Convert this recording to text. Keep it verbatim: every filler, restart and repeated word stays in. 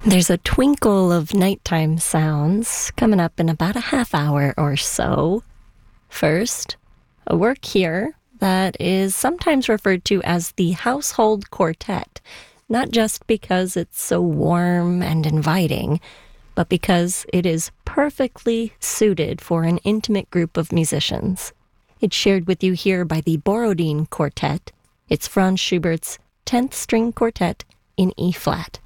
There's a twinkle of nighttime sounds coming up in about a half hour or so. First, a work here that is sometimes referred to as the Household Quartet, not just because it's so warm and inviting, but because it is perfectly suited for an intimate group of musicians. It's shared with you here by the Borodin Quartet. It's Franz Schubert's tenth String Quartet in E-flat.